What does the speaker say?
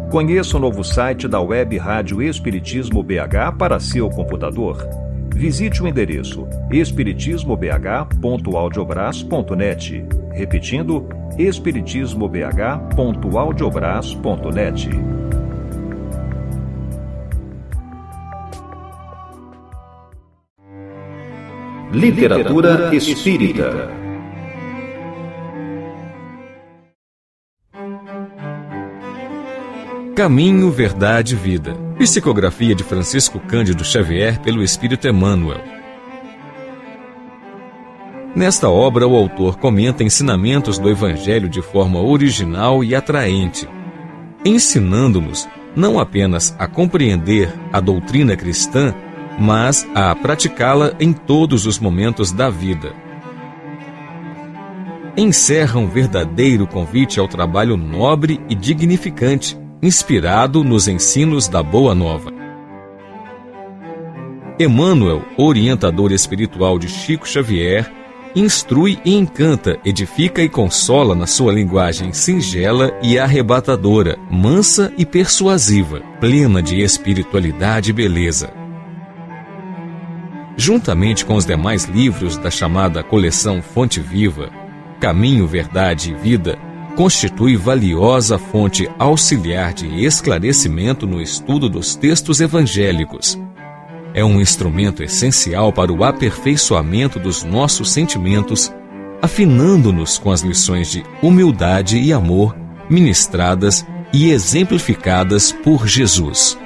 Conheça o novo site da Web Rádio Espiritismo BH para seu computador. Visite o endereço espiritismobh.audiobras.net. Repetindo, espiritismobh.audiobras.net. Literatura Espírita. Caminho, Verdade e Vida. Psicografia de Francisco Cândido Xavier pelo Espírito Emmanuel. Nesta obra, o autor comenta ensinamentos do Evangelho de forma original e atraente, ensinando-nos não apenas a compreender a doutrina cristã, mas a praticá-la em todos os momentos da vida. Encerra um verdadeiro convite ao trabalho nobre e dignificante, inspirado nos ensinos da Boa Nova. Emmanuel, orientador espiritual de Chico Xavier, instrui e encanta, edifica e consola na sua linguagem singela e arrebatadora, mansa e persuasiva, plena de espiritualidade e beleza. Juntamente com os demais livros da chamada coleção Fonte Viva, Caminho, Verdade e Vida constitui valiosa fonte auxiliar de esclarecimento no estudo dos textos evangélicos. É um instrumento essencial para o aperfeiçoamento dos nossos sentimentos, afinando-nos com as lições de humildade e amor ministradas e exemplificadas por Jesus.